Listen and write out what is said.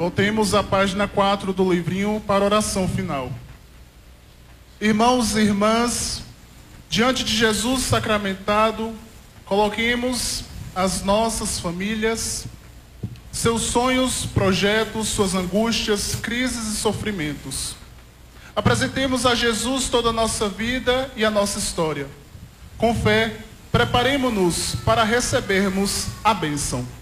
Voltemos à página 4 do livrinho para a oração final. Irmãos e irmãs, diante de Jesus sacramentado, coloquemos as nossas famílias, seus sonhos, projetos, suas angústias, crises e sofrimentos. Apresentemos a Jesus toda a nossa vida e a nossa história. Com fé, preparemo-nos para recebermos a bênção.